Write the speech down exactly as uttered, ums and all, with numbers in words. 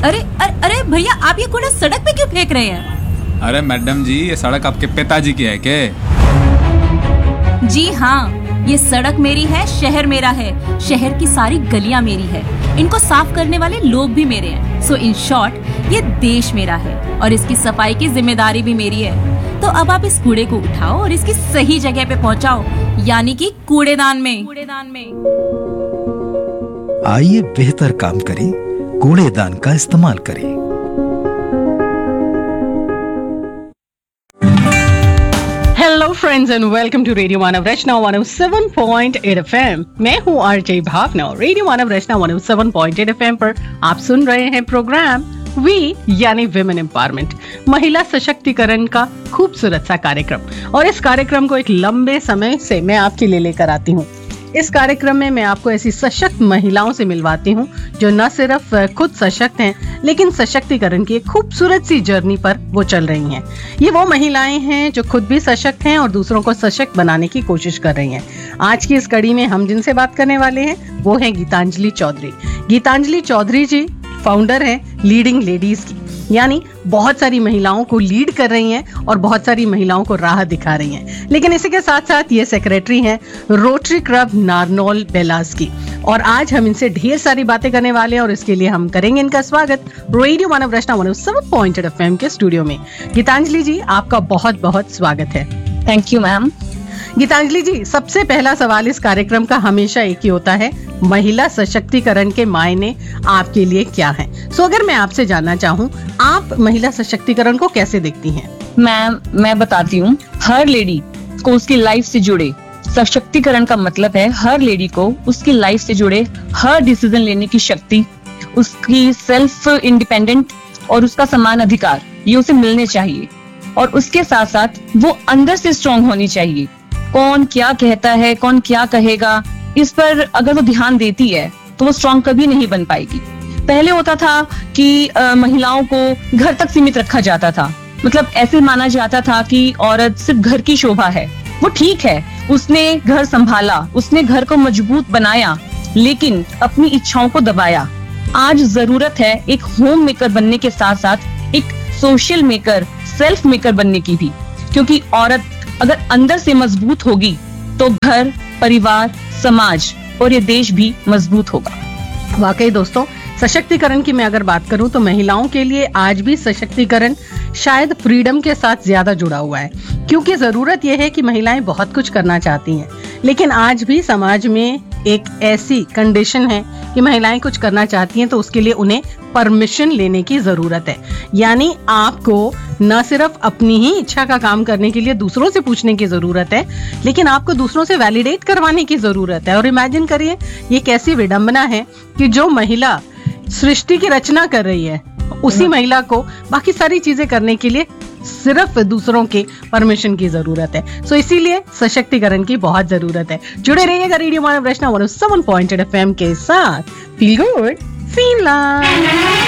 अरे अरे अरे भैया, आप ये कूड़ा सड़क पे क्यों फेंक रहे हैं? अरे मैडम जी, ये सड़क आपके पिताजी की है क्या? जी हाँ, ये सड़क मेरी है, शहर मेरा है, शहर की सारी गलियां मेरी है, इनको साफ करने वाले लोग भी मेरे हैं। सो इन शॉर्ट, ये देश मेरा है और इसकी सफाई की जिम्मेदारी भी मेरी है। तो अब आप इस कूड़े को उठाओ और इसकी सही जगह पे पहुंचाओ, यानी कि कूड़ेदान में। कूड़ेदान में आइए बेहतर काम करें, कूड़ेदान का इस्तेमाल करें। Hello friends and welcome to radio Manav Rachna one O seven point eight F M. मैं हूँ आरजे भावना। रेडियो मानव रचना one O seven point eight F M पर आप सुन रहे हैं प्रोग्राम वी यानी विमेन एम्पावरमेंट, महिला सशक्तिकरण का खूबसूरत सा कार्यक्रम। और इस कार्यक्रम को एक लंबे समय से मैं आपके लिए लेकर आती हूँ। इस कार्यक्रम में मैं आपको ऐसी सशक्त महिलाओं से मिलवाती हूँ जो न सिर्फ खुद सशक्त हैं, लेकिन सशक्तिकरण की एक खूबसूरत सी जर्नी पर वो चल रही हैं। ये वो महिलाएं हैं जो खुद भी सशक्त हैं और दूसरों को सशक्त बनाने की कोशिश कर रही हैं। आज की इस कड़ी में हम जिनसे बात करने वाले हैं वो हैं गीतांजलि चौधरी। गीतांजलि चौधरी जी फाउंडर हैं लीडिंग लेडीज की, यानी बहुत सारी महिलाओं को लीड कर रही हैं और बहुत सारी महिलाओं को राह दिखा रही हैं। लेकिन इसी के साथ साथ ये सेक्रेटरी हैं रोटरी क्लब नारनौल बेलास की। और आज हम इनसे ढेर सारी बातें करने वाले हैं और इसके लिए हम करेंगे इनका स्वागत रेडियो मानव रचना one O seven point eight F M के स्टूडियो में। गीतांजलि जी, आपका बहुत बहुत स्वागत है। Thank you ma'am. गीतांजलि जी, सबसे पहला सवाल इस कार्यक्रम का हमेशा एक ही होता है, महिला सशक्तिकरण के मायने आपके लिए क्या हैं? सो अगर मैं आपसे जानना चाहूँ, आप महिला सशक्तिकरण को कैसे देखती हैं? मैम, मैं बताती हूँ। हर लेडी को उसकी लाइफ से जुड़े सशक्तिकरण का मतलब है हर लेडी को उसकी लाइफ से जुड़े हर डिसीजन लेने की शक्ति, उसकी सेल्फ इंडिपेंडेंट और उसका समान अधिकार ये उसे मिलने चाहिए। और उसके साथ साथ वो अंदर से स्ट्रांग होनी चाहिए। कौन क्या कहता है, कौन क्या कहेगा, इस पर अगर वो ध्यान देती है तो वो स्ट्रांग कभी नहीं बन पाएगी। पहले होता था कि आ, महिलाओं को घर तक सीमित रखा जाता था, मतलब ऐसे माना जाता था कि औरत सिर्फ घर की शोभा है। वो ठीक है, उसने घर संभाला, उसने घर को मजबूत बनाया, लेकिन अपनी इच्छाओं को दबाया। आज जरूरत है एक होम मेकर बनने के साथ साथ एक सोशल मेकर, सेल्फ मेकर बनने की भी, क्योंकि औरत अगर अंदर से मजबूत होगी तो घर, परिवार, समाज और ये देश भी मजबूत होगा। वाकई दोस्तों, सशक्तिकरण की मैं अगर बात करूं तो महिलाओं के लिए आज भी सशक्तिकरण शायद फ्रीडम के साथ ज्यादा जुड़ा हुआ है, क्योंकि जरूरत यह है कि महिलाएं बहुत कुछ करना चाहती हैं, लेकिन आज भी समाज में एक ऐसी कंडीशन है कि महिलाएं कुछ करना चाहती हैं तो उसके लिए उन्हें परमिशन लेने की जरूरत है। यानी आपको न सिर्फ अपनी ही इच्छा का काम करने के लिए दूसरों से पूछने की जरूरत है, लेकिन आपको दूसरों से वैलिडेट करवाने की जरूरत है। और इमेजिन करिए, ये कैसी विडंबना है कि जो महिला सृष्टि की रचना कर रही है, उसी महिला को बाकी सारी चीजें करने के लिए सिर्फ दूसरों के परमिशन की जरूरत है। सो इसीलिए सशक्तिकरण की बहुत जरूरत है। जुड़े रहिएगा रेडियो मानव रचना one O seven point eight F M के साथ। Feel good, feel love.